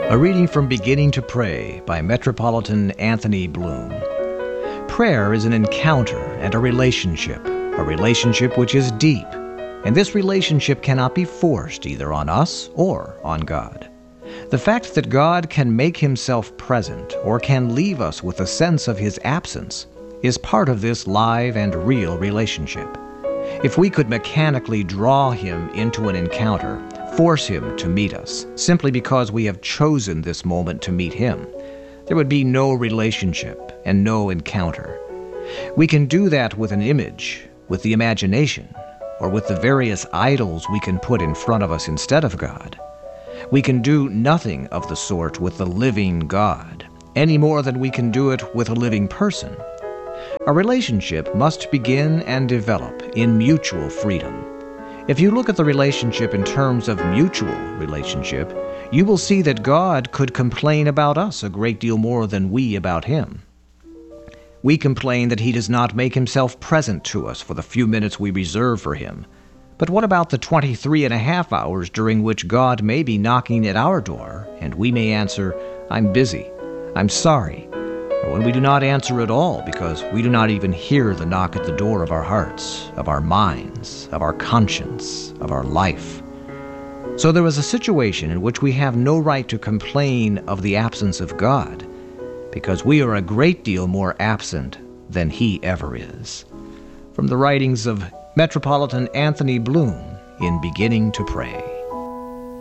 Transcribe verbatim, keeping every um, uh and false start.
A reading from Beginning to Pray by Metropolitan Anthony Bloom. Prayer is an encounter and a relationship, a relationship which is deep, and this relationship cannot be forced either on us or on God. The fact that God can make himself present or can leave us with a sense of his absence is part of this live and real relationship. If we could mechanically draw him into an encounter, force him to meet us, simply because we have chosen this moment to meet him, there would be no relationship and no encounter. We can do that with an image, with the imagination, or with the various idols we can put in front of us instead of God. We can do nothing of the sort with the living God, any more than we can do it with a living person. A relationship must begin and develop in mutual freedom. If you look at the relationship in terms of mutual relationship, you will see that God could complain about us a great deal more than we about him. We complain that he does not make himself present to us for the few minutes we reserve for him. But what about the twenty-three and a half hours during which God may be knocking at our door, and we may answer, "I'm busy, I'm sorry," or when we do not answer at all because we do not even hear the knock at the door of our hearts, of our minds, of our conscience, of our life. So there is a situation in which we have no right to complain of the absence of God, because we are a great deal more absent than he ever is. From the writings of Metropolitan Anthony Bloom in Beginning to Pray.